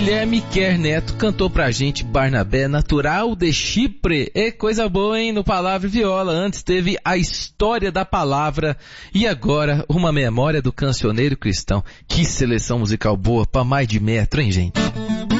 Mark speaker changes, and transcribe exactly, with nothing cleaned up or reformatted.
Speaker 1: Guilherme Quer Neto cantou pra gente Barnabé, natural de Chipre. É coisa boa, hein? No Palavra e Viola. Antes teve a história da palavra e agora uma memória do cancioneiro cristão. Que seleção musical boa pra mais de metro, hein, gente?